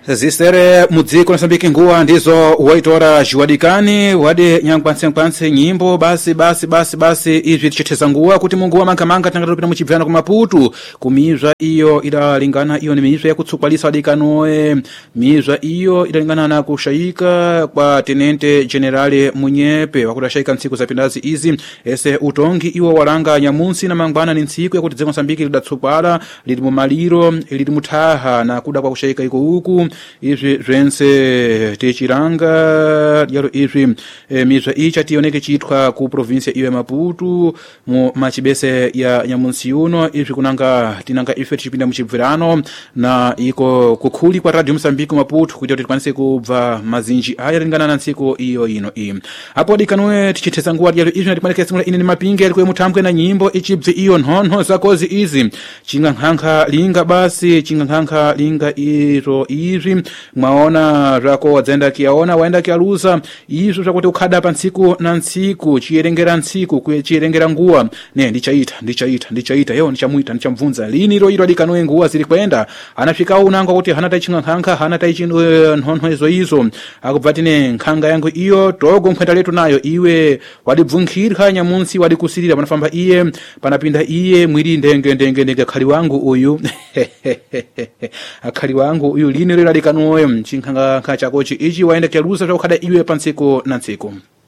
Zistere mudziko Mozambique nguwa ndizo waitora jwadikani wade nyankwanse nyimbo basi izvi tichetheza nguwa kuti munguwa mangamanga tangatopita muchibvana ku Maputo kumizva iyo idalingana iyo ni mizva yakutsukwalisa wadikanoe mizva iyo idalingana na kushayika kwa tenente generale Munyepe wakudashayika ntsiku zapindazi izi ese utongi iwo walanga nyamunsi na mangwana ni ntsiku yakuti dziko Mozambique lidatsupala lili mu maliro lili mutaha na kuda kwa kushayika iko huku izvi zvense tichiranga yaro izvi mizva icha tioneke chitwa ku provincia iwe Maputo mu machibese ya nyamunsi uno izvi tinanga ife tichipinda muchibvirano na iko kukhuli kwa Radio Mozambique Maputo kuti tikwanise kubva mazinji aya ringana na ntsiku iyo ino hapo dikanwe tichitheza nguwa yaro izvi natipalekesingula ine ni mapinge alikwe mutambwe na nyimbo ichibvi iyo nhonho zakozi izi chingankhanka linga iro izvi mwaona zvako wadzenda kiaona waenda kialuza izvo zvakuti ukhada pa ntsiku na ntsiku chierengera ntsiku chierengera nguwa ne ndichaita yeo nichamvunza lini iro dikanwe nguwa zili kwenda anafika unanga kuti hana taichingankhanka hana taichinwe nhonho izo akubvatine nkhanga yangu iyo togo mphweta letu nayo iwe wadibvunkhirha nyamunsi wadikusirira panafamba iye panapinda iye mwiri ndenge khali wangu uyu akhali wangu uyu lini iro dikanwe chinkhanga chakochi ichi waenda kialuza zvakukhada iwe pa ntsiku na ntsiku